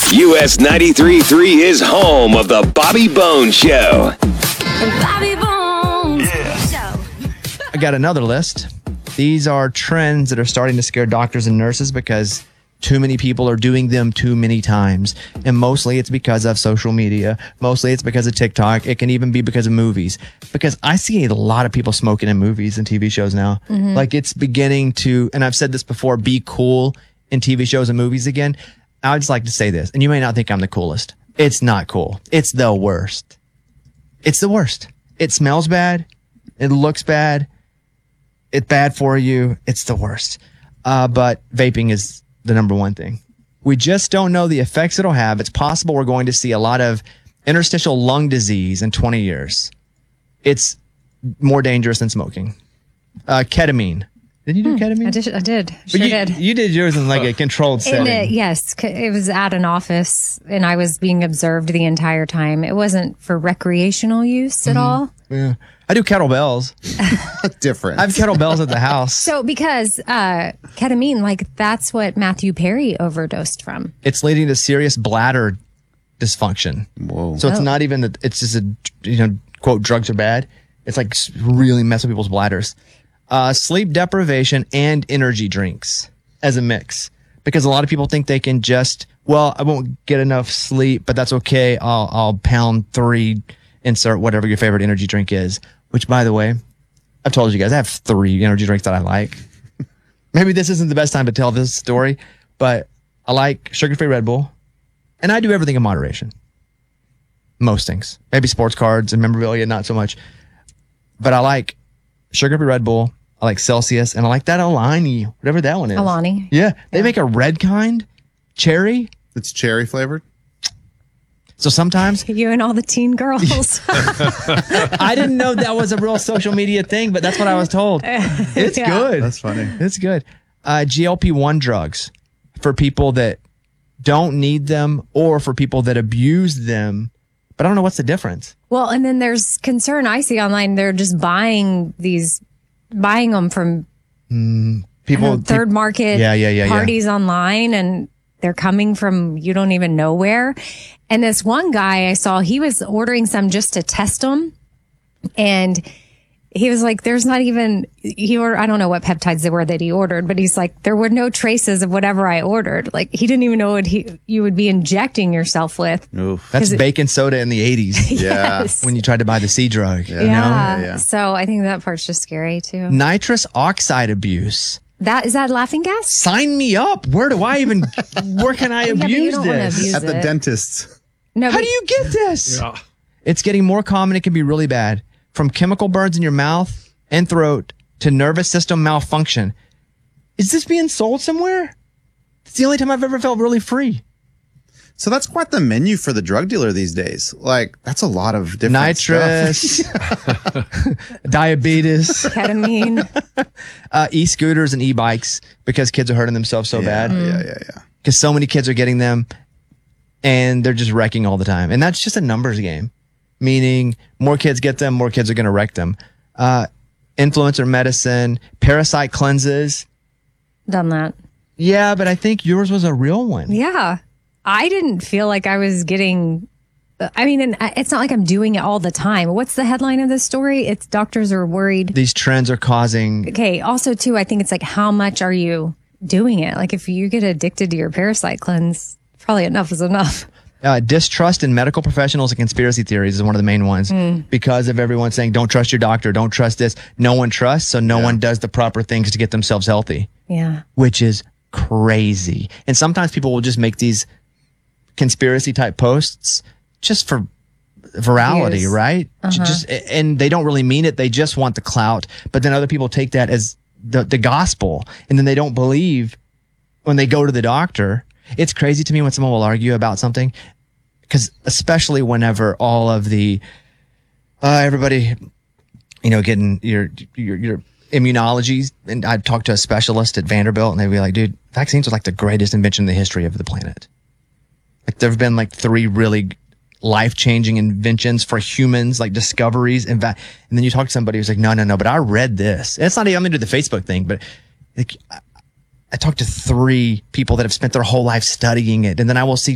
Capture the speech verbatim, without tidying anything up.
U S ninety-three point three is home of the Bobby Bones Show. Bobby Bones Show. I got another list. These are trends that are starting to scare doctors and nurses because too many people are doing them too many times. And mostly it's because of social media. Mostly it's because of TikTok. It can even be because of movies. Because I see a lot of people smoking in movies and T V shows now. Mm-hmm. Like it's beginning to, and I've said this before, be cool in T V shows and movies again. I would just like to say this, and you may not think I'm the coolest. It's not cool. It's the worst. It's the worst. It smells bad. It looks bad. It's bad for you. It's the worst. Uh, but vaping is the number one thing. We just don't know the effects it'll have. It's possible we're going to see a lot of interstitial lung disease in twenty years. It's more dangerous than smoking. Uh, ketamine. Did you do hmm, ketamine? I did. I did. Sure you, did. You did yours in like a controlled setting. In a, yes, it was at an office, and I was being observed the entire time. It wasn't for recreational use at mm-hmm. all. Yeah, I do kettlebells. Different. I have kettlebells at the house. So because uh, ketamine, like that's what Matthew Perry overdosed from. It's leading to serious bladder dysfunction. Whoa. So it's oh. not even that. It's just a you know quote drugs are bad. It's like really mess with people's bladders. Uh, sleep deprivation and energy drinks as a mix. Because a lot of people think they can just, well, I won't get enough sleep, but that's okay. I'll, I'll pound three, insert whatever your favorite energy drink is. Which, by the way, I've told you guys, I have three energy drinks that I like. Maybe this isn't the best time to tell this story, but I like sugar-free Red Bull. And I do everything in moderation. Most things. Maybe sports cards and memorabilia, not so much. But I like sugar-free Red Bull. I like Celsius, and I like that Alani, whatever that one is. Alani. Yeah. They yeah. make a red kind, cherry. It's cherry flavored. So sometimes. You and all the teen girls. I didn't know that was a real social media thing, but that's what I was told. It's yeah. good. That's funny. It's good. Uh, G L P one drugs for people that don't need them or for people that abuse them. But I don't know what's the difference. Well, and then there's concern I see online. They're just buying these, buying them from mm, people, know, third market yeah, yeah, yeah, parties yeah. online, and they're coming from you don't even know where. And this one guy I saw, he was ordering some just to test them, and he was like, "There's not even he or I don't know what peptides they were that he ordered, but he's like, there were no traces of whatever I ordered. Like he didn't even know what he you would be injecting yourself with." Oof. That's it, baking soda in the eighties. Yeah. Yes. When you tried to buy the C drug. Yeah. You know? Yeah. yeah. So I think that part's just scary too. Nitrous oxide abuse. That is that laughing gas? Sign me up. Where do I even, where can I Yeah, but you abuse don't wanna this? abuse At the it. dentist's. No, How but do you get this? Yeah. It's getting more common. It can be really bad. From chemical burns in your mouth and throat to nervous system malfunction. Is this being sold somewhere? It's the only time I've ever felt really free. So that's quite the menu for the drug dealer these days. Like, that's a lot of different Nitrous, stuff. diabetes, ketamine. uh, e-scooters and e-bikes because kids are hurting themselves so yeah, bad. Yeah, yeah, yeah. Because so many kids are getting them and they're just wrecking all the time. And that's just a numbers game, meaning more kids get them, more kids are going to wreck them. Uh, influencer medicine, parasite cleanses. Done that. Yeah, but I think yours was a real one. Yeah. I didn't feel like I was getting, I mean, and it's not like I'm doing it all the time. What's the headline of this story? It's doctors are worried. These trends are causing. Okay. Also, too, I think it's like, how much are you doing it? Like, if you get addicted to your parasite cleanse, probably enough is enough. Uh, distrust in medical professionals and conspiracy theories is one of the main ones mm. because of everyone saying, don't trust your doctor, don't trust this. No one trusts, so no yeah. one does the proper things to get themselves healthy. Yeah. Which is crazy. And sometimes people will just make these conspiracy type posts just for virality, Views. right? Uh-huh. Just and they don't really mean it. They just want the clout. But then other people take that as the, the gospel, and then they don't believe when they go to the doctor. It's crazy to me when someone will argue about something, because especially whenever all of the uh, everybody, you know, getting your your your immunologies, and I'd talk to a specialist at Vanderbilt, and they'd be like, "Dude, vaccines are like the greatest invention in the history of the planet." Like there have been like three really life-changing inventions for humans, like discoveries, and va- and then you talk to somebody who's like, "No, no, no," but I read this. And it's not even to do the Facebook thing, but like. I talked to three people that have spent their whole life studying it, and then I will see